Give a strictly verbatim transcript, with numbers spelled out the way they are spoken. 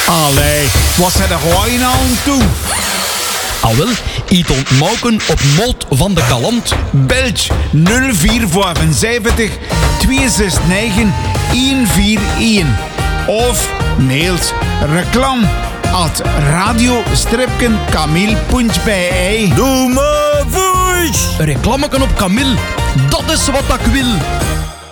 Allee, wat zijn er gewoon aan toe? Al wel, iets ontmoken op Moot van de Kalant. Belg nul vier zevenenvijftig twee zes negen een vier een. Of mails reclam at radio-kamil punt b e. Doe maar voice! Een reclameken op Camille, dat is wat ik wil.